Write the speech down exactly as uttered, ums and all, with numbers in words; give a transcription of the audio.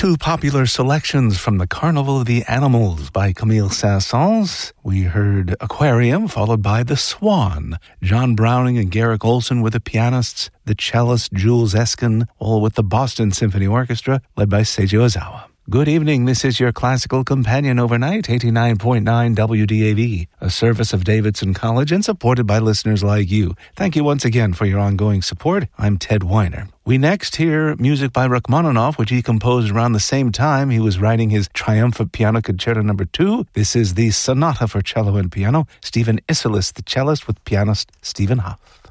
Two popular selections from the Carnival of the Animals by Camille Saint-Saëns. We heard Aquarium, followed by The Swan. John Browning and Garrick Olson were the pianists, the cellist Jules Eskin, all with the Boston Symphony Orchestra, led by Seiji Ozawa. Good evening, this is your classical companion overnight, eighty-nine point nine W D A V, a service of Davidson College and supported by listeners like you. Thank you once again for your ongoing support. I'm Ted Weiner. We next hear music by Rachmaninoff, which he composed around the same time he was writing his triumphant piano concerto number two. This is the Sonata for Cello and Piano. Stephen Isserlis, the cellist, with pianist Stephen Hough.